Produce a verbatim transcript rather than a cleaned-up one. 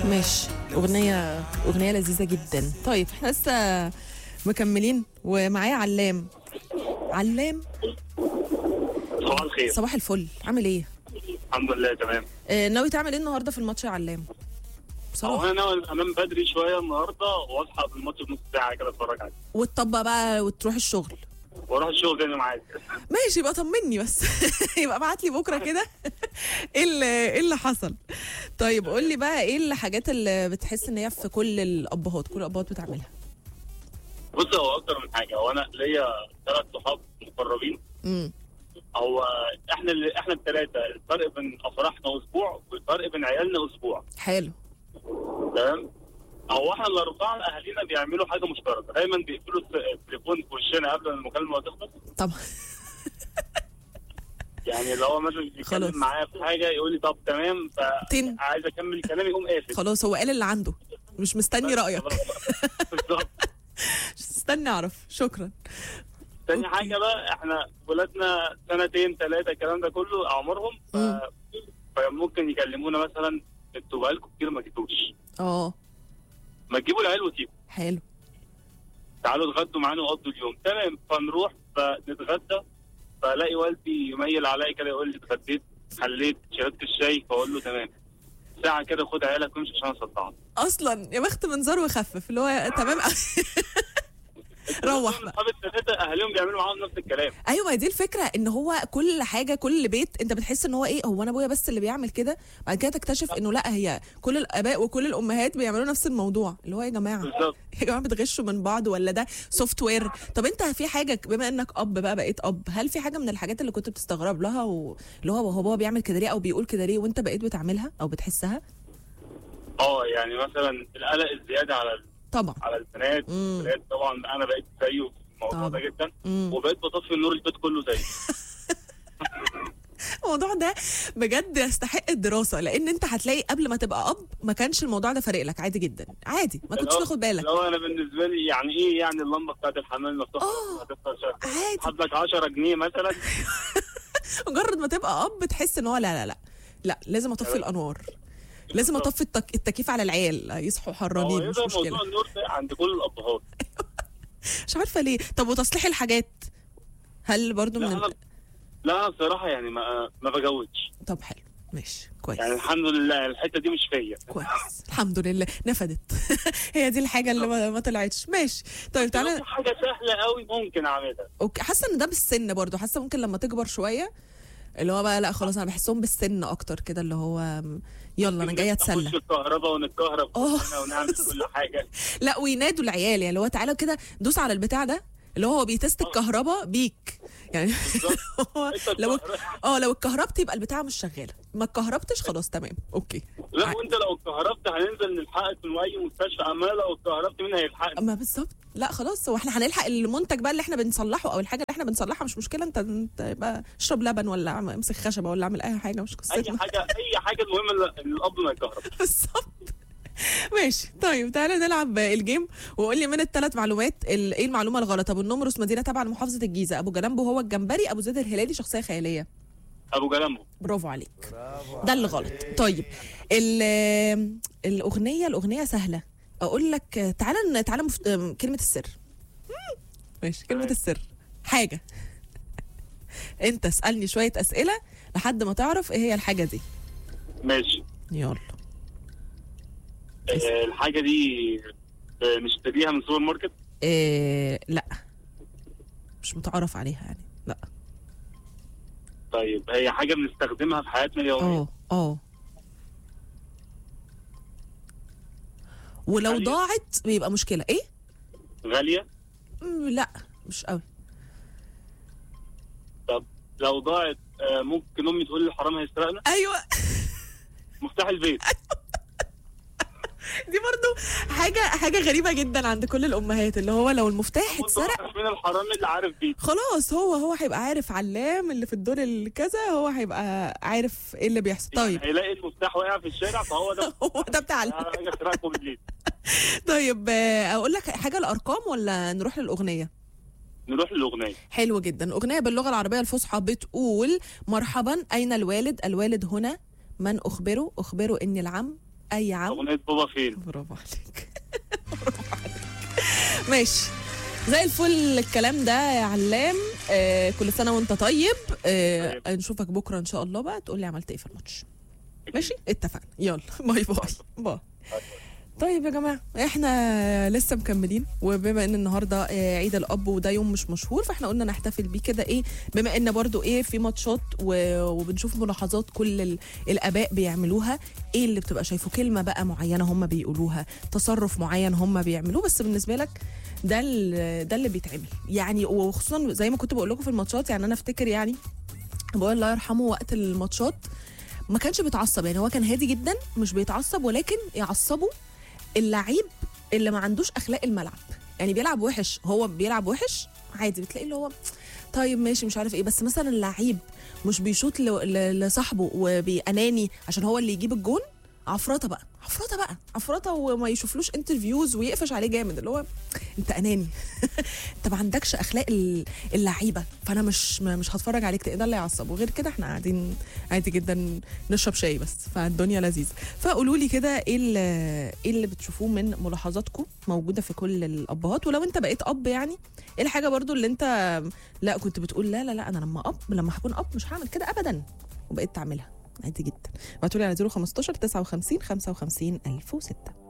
ماشي. اغنيه اغنيه لذيذه جدا. طيب احنا لسه مكملين ومعايا علام. علام صباح الخير. صباح الفل، عامل ايه؟ الحمد لله تمام. آه ناوي تعمل ايه النهارده في الماتش يا علام؟ هو بصراحه انا ناوي انام بدري شويه النهارده واصحى في الماتش بنص ساعه كده اتفرج عليه وتطبق بقى وتروح الشغل. واروح الشغل تاني معاك. ماشي، يبقى طمني بس. يبقى ابعت لي بكره كده ايه اللي ايه اللي حصل. طيب قول لي بقى ايه الحاجات اللي بتحس ان هي في كل الابهات كل الابهات بتعملها؟ بص، هو اكتر من حاجه. هو انا ليا ثلاث صحاب مقربين. امم هو احنا اللي احنا الثلاثه الفرق بين افراحنا اسبوع والفرق بين عيالنا اسبوع. حلو. تمام. هو احنا الاربعه اهالينا بيعملوا حاجه مشتركه، دايما بيقفلوا التليفون في وشنا قبل ما المكالمه ما تخلص. طبعا. يعني لو هو مثلا خلاص. بيتكلم معايا في حاجه يقول لي طب تمام، تن. فعايز اكمل كلامي يقوم قافل. خلاص هو قال اللي عنده، مش مستني رايك. بالظبط. استنى اعرف. شكرا. تاني حاجة بقى، احنا ولادنا سنتين ثلاثة الكلام ده كله أعمارهم، ف... مم. فممكن يكلمونا مثلا انتوا بقالكم كتير ما جيتوش، اه ما تجيبوا العيال وتيجوا حلو. تعالوا اتغدوا معانا وقضوا اليوم. تمام. فنروح فنتغدى، فلاقي والدي يميل عليا كده يقول لي اتغديت، حليت، شربت الشاي، فاقول له تمام. ساعة كده خد عيالك وامشي عشان اصدعك. اصلا يا بخت منظر وخفف اللي هو تمام. روح بقى. اصحاب الثلاثة اهاليهم بيعملوا معاهم نفس الكلام. ايوه، ما هي دي الفكره، ان هو كل حاجه كل بيت انت بتحس ان هو ايه، هو انا ابويا بس اللي بيعمل كده، بعد كده تكتشف انه لا، هي كل الاباء وكل الامهات بيعملوا نفس الموضوع، اللي هو يا جماعه بالظبط. يا جماعه بتغشوا من بعض ولا ده سوفت وير؟ طب انت في حاجه بما انك اب بقى بقيت اب، هل في حاجه من الحاجات اللي كنت بتستغرب لها واللي هو هو بابا بيعمل كده ليه او بيقول كده ليه وانت بقيت بتعملها او بتحسها؟ اه يعني مثلا القلق الزيادة على طبعا. على البنات. مم. البنات طبعا انا بقيت زيه في الموضوع ده طبعا. جدا. مم. وبقيت بطفي النور البيت كله زيه. الموضوع ده بجد يستحق الدراسه، لان انت هتلاقي قبل ما تبقى اب ما كانش الموضوع ده فارق لك، عادي جدا، عادي ما كنتش لو- تاخد بالك. لو انا بالنسبه لي يعني ايه يعني اللمبه بتاعت الحمام المفتوحه آه. هتفضل شغاله، عادي. حط لك عشرة جنيه مثلا. مجرد ما تبقى اب تحس ان هو لا لا لا لا لازم اطفي الانوار، لازم اطفي التك... التكييف على العيال يصحوا هو حرانين، مش يبقى مشكله. موضوع النور ده عند كل الابهات. مش عارفه ليه. طب وتصليح الحاجات هل برضو من لا انا ال... لا انا بصراحه يعني ما ما بجودش. طب حلو، ماشي كويس. يعني الحمد لله الحته دي مش فيا. كويس الحمد لله نفدت. هي دي الحاجه اللي ما, ما طلعتش. ماشي. طيب تعالى. لو حاجه سهله قوي ممكن اعملها. اوكي، حاسه ان ده بالسن برضو، حاسه ممكن لما تكبر شويه اللي هو بقى لا خلاص، انا بحسهم بالسن اكتر كده، اللي هو يلا انا جايه اتسلى. نخش الكهرباء ونتكهرب أوه. كلنا ونعمل كل حاجه. لا وينادوا العيال، يعني اللي هو تعالى كده دوس على البتاع ده، اللي هو بيتست الكهرباء بيك يعني. هو أنت لو الكهرباء. اه لو اتكهربت يبقى البتاع مش شغاله، ما اتكهربتش خلاص تمام اوكي. لا وانت لو اتكهربت هننزل نلحقك من اي مستشفى، اما لو اتكهربت مين هيلحقك؟ ما بالظبط. لا خلاص، هو احنا هنلحق المنتج بقى اللي احنا بنصلحه او الحاجه اللي احنا بنصلحها، مش مشكله. انت انت يبقى اشرب لبن ولا اعمل- امسك خشبه ولا اعمل اي حاجه، مش اي قصتنا. حاجه اي حاجه المهم ان الاب ما يتكهرب. بالظبط. ماشي. طيب تعالى نلعب الجيم وقول لي من الثلاث معلومات ال- ايه المعلومه الغلط. ابو النمرس مدينه تابعه لمحافظه الجيزه، ابو جلامبو هو الجمبري، ابو زيد الهلالي شخصيه خياليه. ابو جلامبو. برافو عليك. ده اللي غلط. طيب ال- الاغنيه الاغنيه سهله، اقول لك تعالى تعالى مفت... كلمه السر. مم. ماشي. كلمه السر حاجه. انت اسالني شويه اسئله لحد ما تعرف ايه هي الحاجه دي. ماشي. يلا. آه، الحاجه دي آه، نشتريها من سوبر ماركت. إيه لا، مش متعرف عليها يعني، لا. طيب هي حاجه بنستخدمها في حياتنا اليوميه. اه اه ولو غالية؟ ضاعت بيبقى مشكله. ايه؟ غاليه. مم، لا مش قوي. طب لو ضاعت آه، ممكن امي تقول لي الحرام هيسرقنا. ايوه. مفتاح البيت. دي برضو حاجه حاجه غريبه جدا عند كل الامهات، اللي هو لو المفتاح اتسرق من الحرام اللي عارف بيه. خلاص، هو هو هيبقى عارف علام اللي في الدور الكذا، هو هيبقى عارف ايه اللي بيحصل. طيب يعني هيلاقي المفتاح واقع في الشارع فهو ده. هو ده بتاع ال- حاجه اسرقكم بالليل. طيب آه، اقول لك حاجه الارقام ولا نروح للاغنيه؟ نروح للاغنيه. حلو جدا. اغنيه باللغه العربيه الفصحى بتقول: مرحبا اين الوالد، الوالد هنا، من اخبره، اخبره اني العم، اي عم. اغنيه بابا فين. برافو عليك. برافو عليك. ماشي زي الفل الكلام ده يا علام. آه كل سنه وانت طيب. آه نشوفك بكره ان شاء الله بقى تقول لي عملت ايه في الماتش. ماشي اتفقنا. يلا باي باي باي. طيب يا جماعه احنا لسه مكملين، وبما ان النهارده عيد الاب وده يوم مش مشهور فاحنا قلنا نحتفل بيه كده ايه، بما ان برضو ايه في ماتشات وبنشوف ملاحظات كل الاباء بيعملوها، ايه اللي بتبقى شايفه كلمه بقى معينه هم بيقولوها، تصرف معين هم بيعملوه، بس بالنسبه لك ده ده اللي بيتعمل يعني. وخصوصا زي ما كنت بقول لكم في الماتشات، يعني انا افتكر يعني بقول الله يرحمه وقت الماتشات ما كانش بيتعصب، يعني هو كان هادي جدا مش بيتعصب، ولكن يعصبه اللعيب اللي ما عندوش اخلاق الملعب، يعني بيلعب وحش، هو بيلعب وحش عادي بتلاقي اللي هو طيب ماشي مش عارف ايه، بس مثلا اللعيب مش بيشوط لصاحبه وبيأناني عشان هو اللي يجيب الجون، عفرطه بقى عفرطه بقى عفرطه وما يشوفلوش انترفيوز ويقفش عليه جامد، اللي هو انت اناني. انت ما عندكش اخلاق اللعيبه، فانا مش مش هتفرج عليك. ده اللي يعصب، وغير كده احنا قاعدين عادي جدا نشرب شاي بس، فالدنيا لذيذه. فقولوا لي كده ايه اللي ايه اللي بتشوفوه من ملاحظاتكم موجوده في كل الابهات، ولو انت بقيت اب يعني ايه الحاجه برضو اللي انت لا كنت بتقول لا لا لا انا لما اب لما هكون اب مش هعمل كده ابدا وبقيت تعملها عادي جدا. ابعتوا لي على صفر خمستاشر تسعة وخمسين خمسة وخمسين ألف وستة.